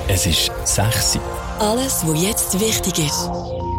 Es ist 6 Uhr. Alles, was jetzt wichtig ist.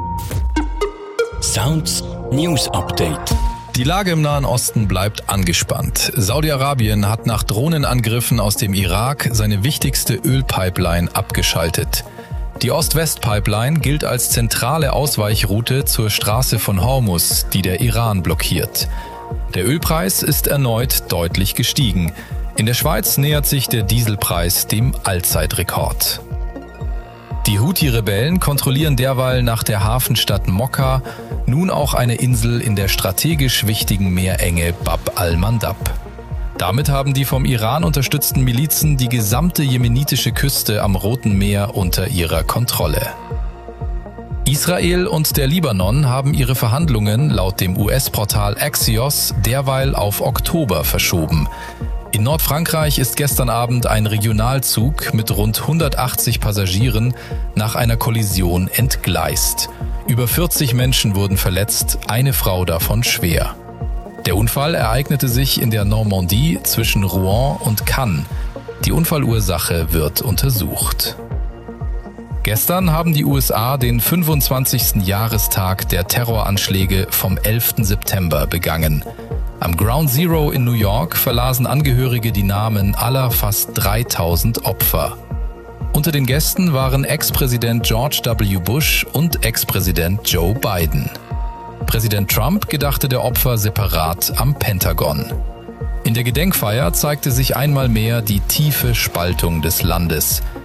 Sounds News Update. Die Lage im Nahen Osten bleibt angespannt. Saudi-Arabien hat nach Drohnenangriffen aus dem Irak seine wichtigste Ölpipeline abgeschaltet. Die Ost-West-Pipeline gilt als zentrale Ausweichroute zur Straße von Hormuz, die der Iran blockiert. Der Ölpreis ist erneut deutlich gestiegen. In der Schweiz nähert sich der Dieselpreis dem Allzeitrekord. Die Houthi-Rebellen kontrollieren derweil nach der Hafenstadt Mokka nun auch eine Insel in der strategisch wichtigen Meerenge Bab al-Mandab. Damit haben die vom Iran unterstützten Milizen die gesamte jemenitische Küste am Roten Meer unter ihrer Kontrolle. Israel und der Libanon haben ihre Verhandlungen laut dem US-Portal Axios derweil auf Oktober verschoben. In Nordfrankreich ist gestern Abend ein Regionalzug mit rund 180 Passagieren nach einer Kollision entgleist. Über 40 Menschen wurden verletzt, eine Frau davon schwer. Der Unfall ereignete sich in der Normandie zwischen Rouen und Cannes. Die Unfallursache wird untersucht. Gestern haben die USA den 25. Jahrestag der Terroranschläge vom 11. September begangen. Am Ground Zero in New York verlasen Angehörige die Namen aller fast 3000 Opfer. Unter den Gästen waren Ex-Präsident George W. Bush und Ex-Präsident Joe Biden. Präsident Trump gedachte der Opfer separat am Pentagon. In der Gedenkfeier zeigte sich einmal mehr die tiefe Spaltung des Landes.